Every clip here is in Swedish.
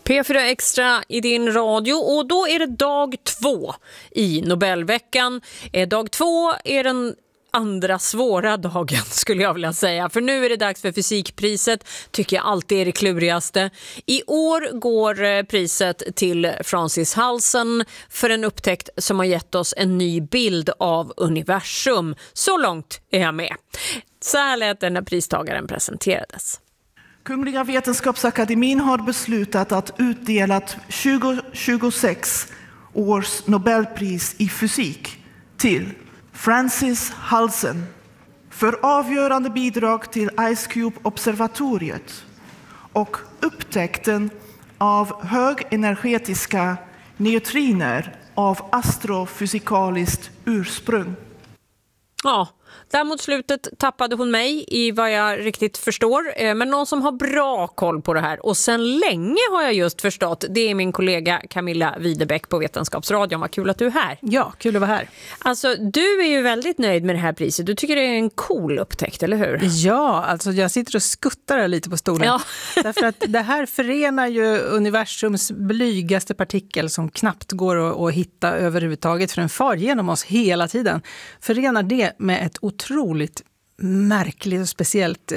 P4 Extra i din radio, och då är det dag 2 i Nobelveckan. Dag 2 är den andra svåra dagen, skulle jag vilja säga. För nu är det dags för fysikpriset, tycker jag alltid är det klurigaste. I år går priset till Francis Halsen för en upptäckt som har gett oss en ny bild av universum. Så långt är jag med. Så här lät det när pristagaren presenterades. Kungliga Vetenskapsakademin har beslutat att utdela 2026 års Nobelpris i fysik till Francis Halsen för avgörande bidrag till Ice Cube-observatoriet och upptäckten av högenergetiska neutriner av astrofysikaliskt ursprung. Ja, där mot slutet tappade hon mig i vad jag riktigt förstår. Men någon som har bra koll på det här, och sen länge har jag just förstått, det är min kollega Camilla Widebeck på Vetenskapsradion. Vad kul att du är här. Ja, kul att vara här. Alltså, du är ju väldigt nöjd med det här priset. Du tycker det är en cool upptäckt, eller hur? Ja, alltså jag sitter och skuttar lite på stolen. Ja. Därför att det här förenar ju universums blygaste partikel som knappt går att hitta överhuvudtaget, för den far genom oss hela tiden. Förenar det med ett otroligt märkligt och speciellt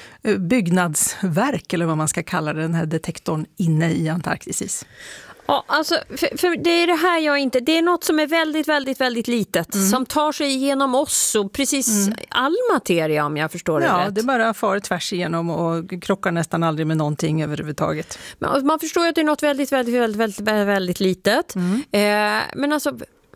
byggnadsverk, eller vad man ska kalla det, den här detektorn inne i Antarktis. Ja, alltså, för det är det här jag inte... Det är något som är väldigt, väldigt, väldigt litet. Som tar sig igenom oss och precis all materia, om jag förstår det rätt. Ja, det bara far tvärs igenom och krockar nästan aldrig med någonting överhuvudtaget. Men man förstår ju att det är något väldigt, väldigt, väldigt, väldigt, väldigt litet. Men alltså,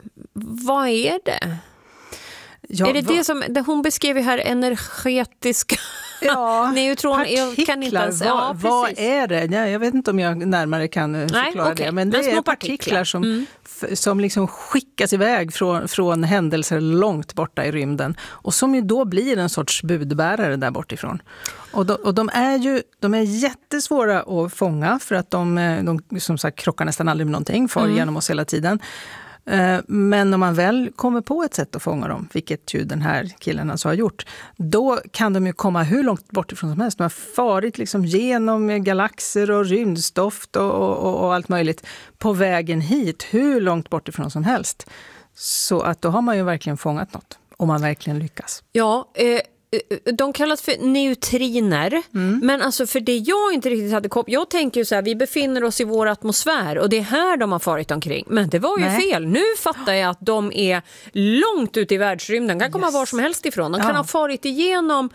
vad är det? Ja, är det som hon beskrev här, energetiska neutron? Jag kan inte ens, vad är det? Ja, jag vet inte om jag närmare kan förklara det. Men det är partiklar som liksom skickas iväg från händelser långt borta i rymden. Och som ju då blir en sorts budbärare där bortifrån. Och de är jättesvåra att fånga, för att de som sagt krockar nästan aldrig med någonting, far igenom oss hela tiden. Men om man väl kommer på ett sätt att fånga dem, vilket ju den här killen alltså har gjort, då kan de ju komma hur långt bort ifrån som helst. De har farit liksom genom galaxer och rymdstoft och allt möjligt på vägen hit, hur långt bort ifrån som helst. Så att då har man ju verkligen fångat något, om man verkligen lyckas. Ja, de kallas för neutriner, men alltså för det jag inte riktigt hade koll. Jag tänker ju så här, vi befinner oss i vår atmosfär och det är här de har farit omkring. Men det var ju fel. Nu fattar jag att de är långt ute i världsrymden. Kan komma var som helst ifrån. De kan ha farit igenom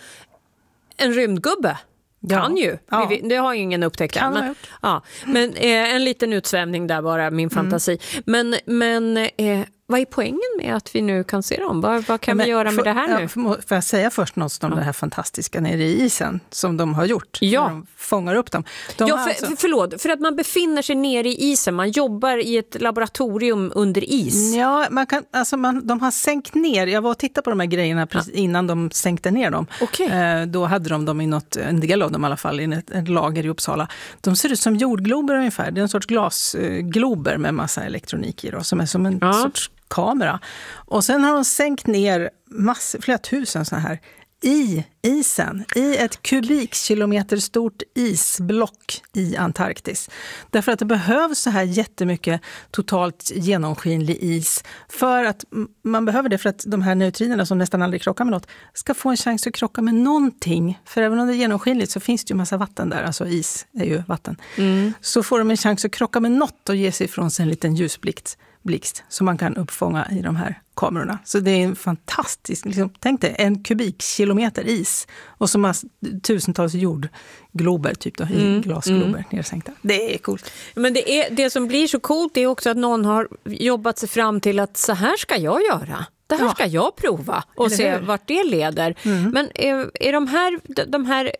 en rymdgubbe. Kan ju. Ja. Det har ju ingen upptäckt än. Men en liten utsvävning där, bara min fantasi. Men vad är poängen med att vi nu kan se dem? Vad kan vi göra med det här nu? Får jag säga först något om det här fantastiska nere i isen som de har gjort? Ja. De fångar upp dem. Förlåt, för att man befinner sig nere i isen. Man jobbar i ett laboratorium under is. Ja, de har sänkt ner. Jag var och tittade på de här grejerna precis innan de sänkte ner dem. Okay. Då hade de dem i en del av dem i alla fall, i ett lager i Uppsala. De ser ut som jordglober ungefär. Det är en sorts glasglober med massa elektronik i, som är som en sorts kamera. Och sen har de sänkt ner flera tusen såna här i isen, i ett kubikkilometer stort isblock i Antarktis. Därför att det behövs så här jättemycket totalt genomskinlig is, för att man behöver det för att de här neutrinerna som nästan aldrig krockar med något ska få en chans att krocka med någonting. För även om det är genomskinligt så finns det ju massa vatten där, alltså is är ju vatten. Så får de en chans att krocka med något och ge sig ifrån sig en liten ljusblixt som man kan uppfånga i de här kamerorna. Så det är en fantastisk, tänk dig, en kubikkilometer is och så tusentals jordglober, typ då, glasglober nedsänkta. Det är coolt. Men det som blir så coolt är också att någon har jobbat sig fram till att så här ska jag göra. Det här ska jag prova och se vart det leder. Men är de här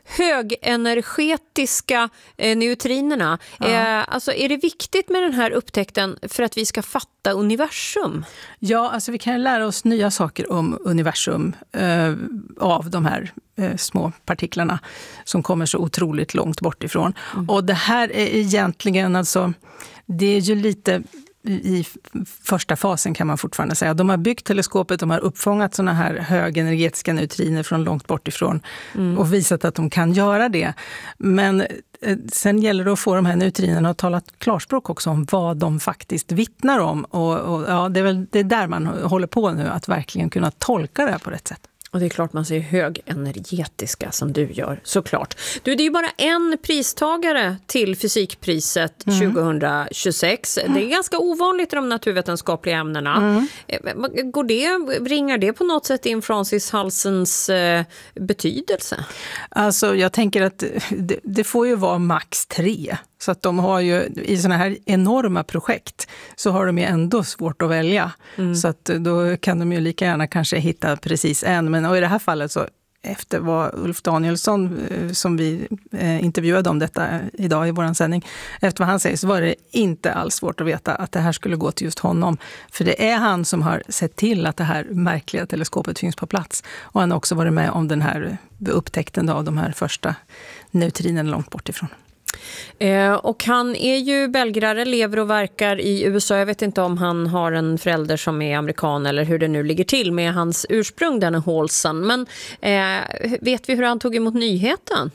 högenergetiska neutrinerna, alltså är det viktigt med den här upptäckten för att vi ska fatta universum? Ja, alltså vi kan lära oss nya saker om universum av de här små partiklarna som kommer så otroligt långt bort ifrån. Och det här är egentligen, alltså, det är ju lite i första fasen kan man fortfarande säga. De har byggt teleskopet, de har uppfångat såna här högenergetiska neutriner från långt bort ifrån och visat att de kan göra det. Men sen gäller det att få de här neutrinerna att tala klarspråk också om vad de faktiskt vittnar om. Och ja, det är väl det är där man håller på nu, att verkligen kunna tolka det här på rätt sätt. Och det är klart man ser högenergetiska som du gör, såklart. Du, det är ju bara en pristagare till fysikpriset 2026. Det är ganska ovanligt i de naturvetenskapliga ämnena. Ringar det på något sätt in Francis Halsens betydelse? Alltså jag tänker att det får ju vara max 3. Så att de har ju, i såna här enorma projekt så har de ju ändå svårt att välja. Så att då kan de ju lika gärna kanske hitta precis en. Men och i det här fallet så, efter vad Ulf Danielsson, som vi intervjuade om detta idag i vår sändning, efter vad han säger så var det inte alls svårt att veta att det här skulle gå till just honom. För det är han som har sett till att det här märkliga teleskopet finns på plats. Och han har också varit med om den här upptäckten av de här första neutrinerna långt bort ifrån. Och han är ju belgrare, lever och verkar i USA. Jag vet inte om han har en förälder som är amerikan eller hur det nu ligger till med hans ursprung, den är Halsen. Men vet vi hur han tog emot nyheten?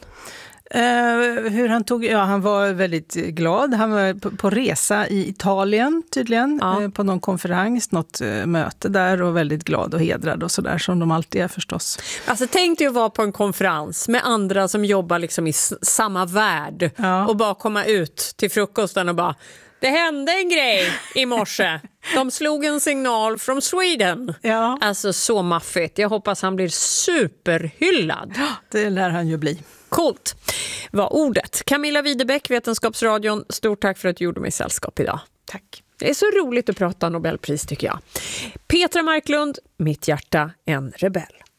Han var väldigt glad. Han var på resa i Italien tydligen, på någon konferens, något möte där, och väldigt glad och hedrad och sådär, som de alltid är förstås. Alltså tänk dig att vara på en konferens med andra som jobbar liksom i samma värld och bara komma ut till frukosten och bara: det hände en grej i morse. De slog en signal från Sweden. Ja. Alltså så maffigt. Jag hoppas han blir superhyllad. Det lär han ju bli. Coolt var ordet. Camilla Widebeck, Vetenskapsradion. Stort tack för att du gjorde mig sällskap idag. Tack. Det är så roligt att prata Nobelpris tycker jag. Petra Marklund, Mitt hjärta en rebell.